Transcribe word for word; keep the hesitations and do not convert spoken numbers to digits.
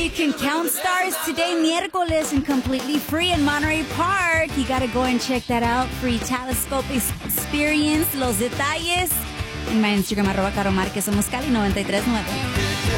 you can count stars today, miércoles, and completely free in Monterey Park. You gotta go and check that out. Free telescope experience. Los detalles en my Instagram, arroba Caro Marquez. Somos Cali noventa y tres nueve.